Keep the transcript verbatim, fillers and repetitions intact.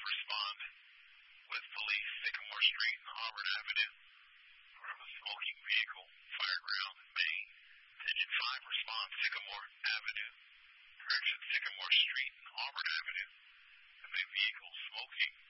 respond with police, Sycamore Street and Auburn Avenue, from a smoking vehicle, Fireground, Maine. Attention five, respond, Sycamore Avenue. Correction, Sycamore Street and Auburn Avenue. Of a vehicle smoking